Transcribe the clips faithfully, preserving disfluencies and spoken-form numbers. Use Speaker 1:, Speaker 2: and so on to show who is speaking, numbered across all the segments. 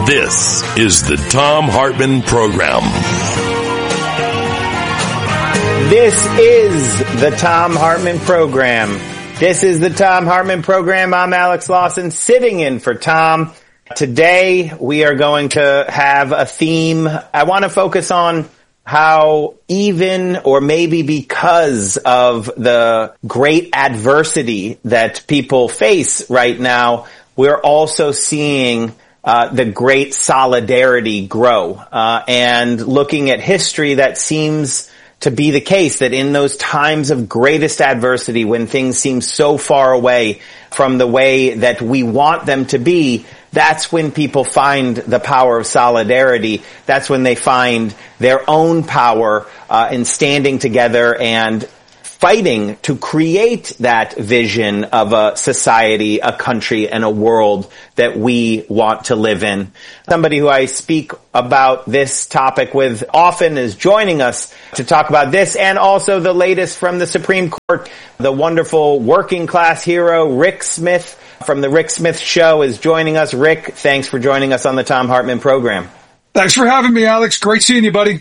Speaker 1: This is the Thom Hartmann Program.
Speaker 2: This is the Thom Hartmann Program. This is the Thom Hartmann Program. I'm Alex Lawson, sitting in for Tom. Today, we are going to have a theme. I want to focus on how even or maybe because of the great adversity that people face right now, we're also seeing uh, the great solidarity grow. Uh, and looking at history, that seems to be the case, that in those times of greatest adversity, when things seem so far away from the way that we want them to be, that's when people find the power of solidarity. That's when they find their own power uh, in standing together and fighting to create that vision of a society, a country, and a world that we want to live in. Somebody who I speak about this topic with often is joining us to talk about this and also the latest from the Supreme Court. The wonderful working class hero, Rick Smith, from the Rick Smith Show, is joining us. Rick, thanks for joining us on the Thom Hartmann Program.
Speaker 3: Thanks for having me, Alex. Great seeing you, buddy.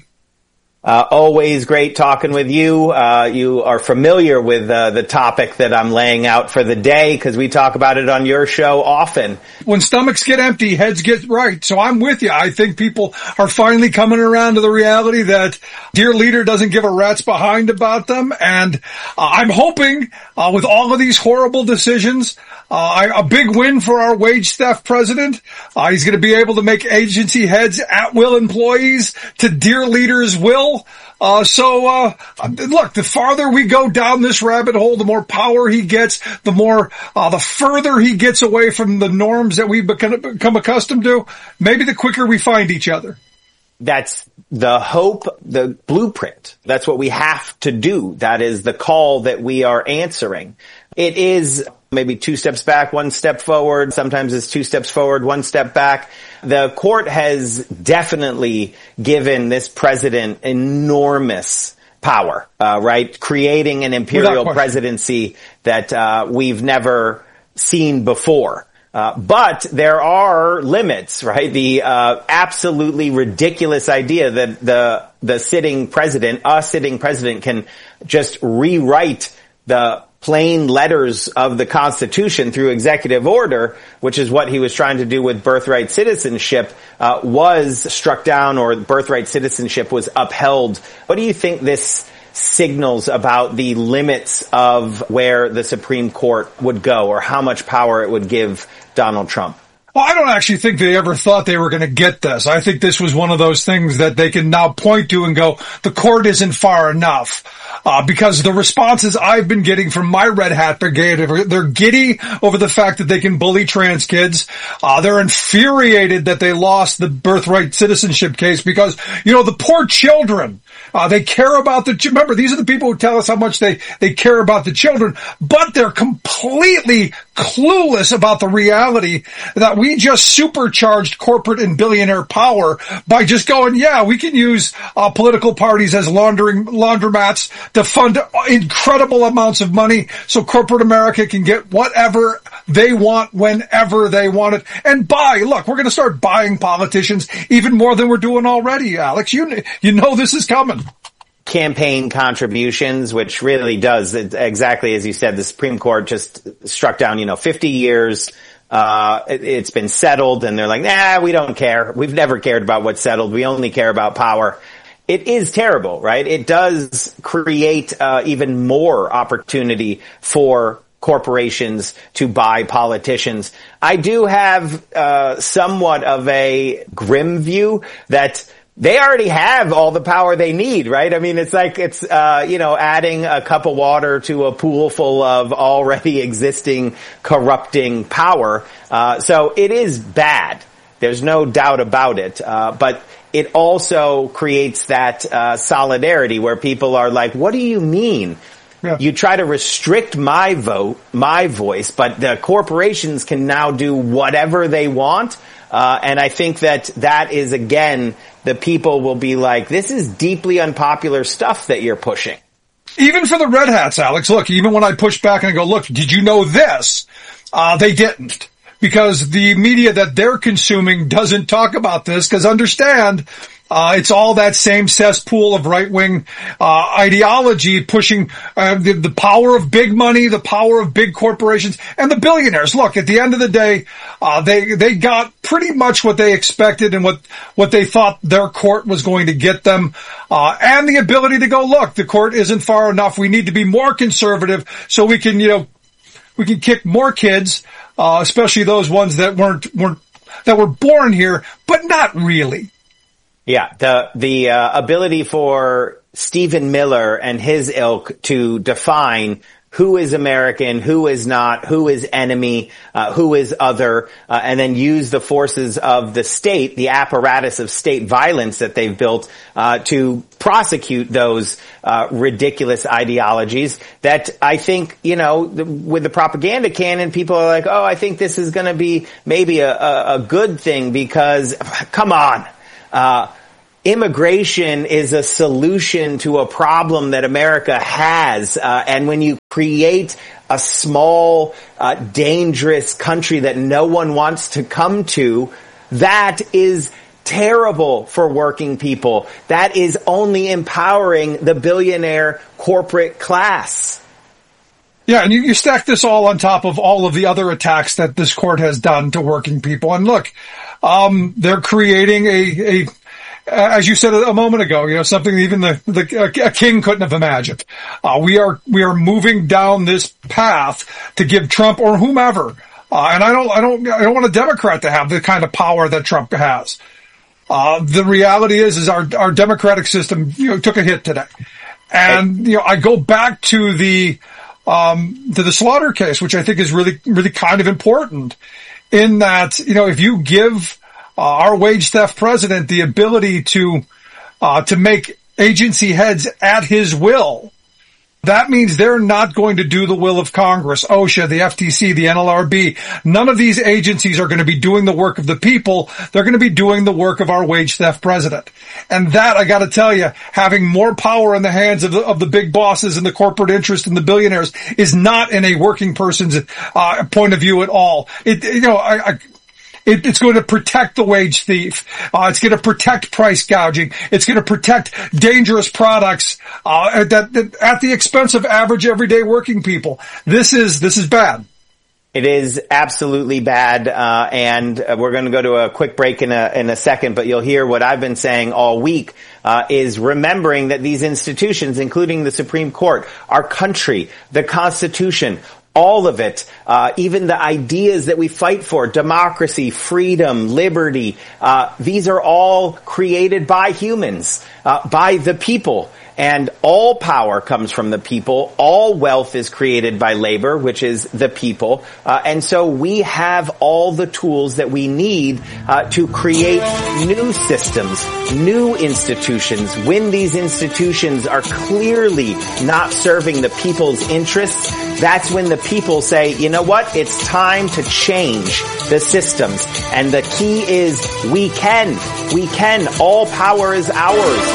Speaker 2: Uh, always great talking with you. Uh, you are familiar with uh, the topic that I'm laying out for the day because we talk about it on your show often.
Speaker 3: When stomachs get empty, heads get right. So I'm with you. I think people are finally coming around to the reality that dear leader doesn't give a rat's behind about them. And uh, I'm hoping uh, with all of these horrible decisions, Uh, a big win for our wage theft president. Uh, he's going to be able to make agency heads at-will employees to dear leader's will. Uh, so, uh, look, the farther we go down this rabbit hole, the more power he gets, the more, uh, the further he gets away from the norms that we've become, become accustomed to, maybe the quicker we find each other.
Speaker 2: That's the hope, the blueprint. That's what we have to do. That is the call that we are answering. It is maybe two steps back, one step forward. Sometimes it's two steps forward, one step back. The court has definitely given this president enormous power, uh, right? Creating an imperial presidency that uh, we've never seen before. Uh, but there are limits, right? The uh, absolutely ridiculous idea that the the sitting president, a sitting president, can just rewrite the plain letters of the Constitution through executive order, which is what he was trying to do with birthright citizenship, uh, was struck down, or birthright citizenship was upheld. What do you think this signals about the limits of where the Supreme Court would go, or how much power it would give Donald Trump?
Speaker 3: Well, I don't actually think they ever thought they were going to get this. I think this was one of those things that they can now point to and go, the court isn't far enough. Uh, because the responses I've been getting from my Red Hat Brigade, they're giddy over the fact that they can bully trans kids. Uh, they're infuriated that they lost the birthright citizenship case because, you know, the poor children, uh, they care about the, remember, these are the people who tell us how much they, they care about the children, but they're completely clueless about the reality that we just supercharged corporate and billionaire power by just going, yeah, we can use uh, political parties as laundering laundromats to fund incredible amounts of money so corporate America can get whatever they want whenever they want it and buy. Look, we're going to start buying politicians even more than we're doing already, Alex. You, you know this is coming.
Speaker 2: Campaign contributions, which really does, exactly as you said, the Supreme Court just struck down, you know, fifty years. Uh, it, it's been settled, and they're like, nah, we don't care. We've never cared about what's settled. We only care about power. It is terrible, right? It does create uh, even more opportunity for corporations to buy politicians. I do have uh, somewhat of a grim view that they already have all the power they need, right? I mean, it's like it's, uh, you know, adding a cup of water to a pool full of already existing corrupting power. Uh, so it is bad. There's no doubt about it. Uh, but it also creates that uh, solidarity where people are like, what do you mean? Yeah. You try to restrict my vote, my voice, but the corporations can now do whatever they want. Uh, and I think that that is, again, the people will be like, this is deeply unpopular stuff that you're pushing.
Speaker 3: Even for the Red Hats, Alex, look, even when I push back and I go, look, did you know this? Uh, they didn't. because the media that they're consuming doesn't talk about this, because understand, Uh, it's all that same cesspool of right-wing uh, ideology pushing uh, the, the power of big money, the power of big corporations, and the billionaires. Look, at the end of the day, uh, they they got pretty much what they expected and what what they thought their court was going to get them, uh, and the ability to go, look, the court isn't far enough. We need to be more conservative so we can, you know, we can kick more kids, uh, especially those ones that weren't weren't that were born here, but not really.
Speaker 2: Yeah, the the uh, ability for Stephen Miller and his ilk to define who is American, who is not, who is enemy, uh, who is other, uh, and then use the forces of the state, the apparatus of state violence that they've built, uh, to prosecute those, uh, ridiculous ideologies that I think, you know, the, with the propaganda cannon, people are like, oh, I think this is gonna be maybe a, a, a good thing because, come on. Uh, immigration is a solution to a problem that America has. Uh, and when you create a small, uh, dangerous country that no one wants to come to, that is terrible for working people. That is only empowering the billionaire corporate class.
Speaker 3: Yeah, and you, you stack this all on top of all of the other attacks that this court has done to working people. And look, um, they're creating a, a, as you said a moment ago, you know, something even the, the a king couldn't have imagined. Uh, we are, we are moving down this path to give Trump or whomever, uh, and I don't, I don't, I don't want a Democrat to have the kind of power that Trump has. Uh, the reality is, is our, our democratic system, you know, took a hit today. And, you know, I go back to the, um, to the Slaughter case, which I think is really, really kind of important in that, you know, if you give Uh, our wage theft president the ability to, uh, to make agency heads at his will, that means they're not going to do the will of Congress, OSHA, the F T C, the N L R B. None of these agencies are going to be doing the work of the people. They're going to be doing the work of our wage theft president. And that, I got to tell you, having more power in the hands of the, of the big bosses and the corporate interest and the billionaires is not in a working person's uh, point of view at all. It, you know, I, I It, it's going to protect the wage thief. Uh, it's going to protect price gouging. It's going to protect dangerous products, uh, that, that at the expense of average everyday working people. This is, this is bad.
Speaker 2: It is absolutely bad, uh, and uh, we're going to go to a quick break in a, in a second, but you'll hear what I've been saying all week, uh, is remembering that these institutions, including the Supreme Court, our country, the Constitution, all of it, uh, even the ideas that we fight for, democracy, freedom, liberty, uh, these are all created by humans, uh, by the people. And all power comes from the people. All wealth is created by labor, which is the people. Uh, and so we have all the tools that we need uh, to create new systems, new institutions. When these institutions are clearly not serving the people's interests, that's when the people say, you know what, it's time to change the systems. And the key is we can. We can. All power is ours.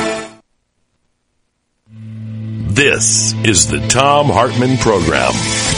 Speaker 1: This is the Thom Hartmann Program.